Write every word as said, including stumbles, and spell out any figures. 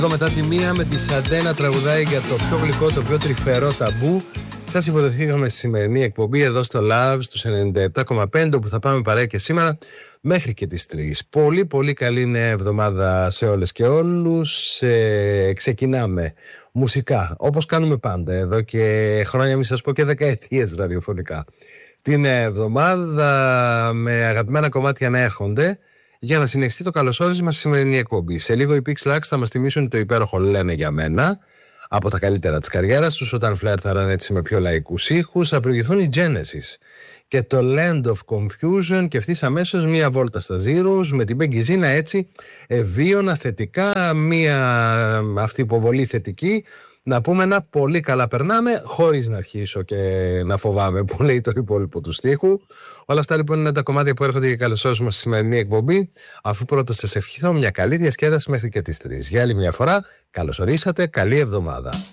Μετά τη μία με τη Σαντένα τραγουδάει για το πιο γλυκό, το πιο τρυφερό ταμπού. Σας υποδεχθήκαμε στη σημερινή εκπομπή εδώ στο Love στους ενενήντα επτά κόμμα πέντε, όπου θα πάμε παρέα και σήμερα μέχρι και τις τρεις. Πολύ πολύ καλή νέα εβδομάδα σε όλες και όλους. ε, Ξεκινάμε μουσικά όπως κάνουμε πάντα εδώ και χρόνια, μην σας πω και δεκαετίες ραδιοφωνικά, την εβδομάδα με αγαπημένα κομμάτια να έρχονται για να συνεχιστεί το καλωσόρισμα στη σημερινή εκπομπή. Σε λίγο οι Pixlax θα μας θυμίσουν το υπέροχο «Λένε για μένα» από τα καλύτερα της καριέρας τους, όταν φλέρταραν έτσι με πιο λαϊκούς ήχους. Θα προηγηθούν οι Genesis και το Land of Confusion, και ευθύς αμέσως μία βόλτα στα Zeros με την Becky Zina, έτσι ευίωνα θετικά, μία αυτή υποβολή θετική. Να πούμε ένα πολύ καλά περνάμε, χωρίς να αρχίσω και να φοβάμαι που λέει το υπόλοιπο του στίχου. Όλα αυτά λοιπόν είναι τα κομμάτια που έρχονται για καλωσόρισμα στη σημερινή εκπομπή. Αφού πρώτα σας ευχηθώ μια καλή διασκέδαση μέχρι και τις τρεις. Για άλλη μια φορά, καλώς ορίσατε, καλή εβδομάδα.